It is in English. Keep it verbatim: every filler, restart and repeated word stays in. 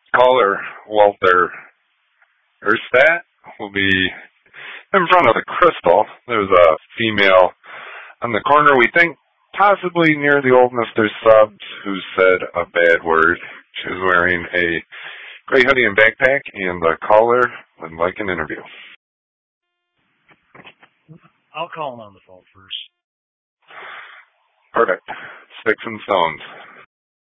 Caller Walter Erstat will be in front of the crystal. There's a female on the corner, we think possibly near the old Mister Subs, who said a bad word. She was wearing a gray hoodie and backpack, and the caller would like an interview. I'll call him on the phone first. Perfect. Sticks and stones.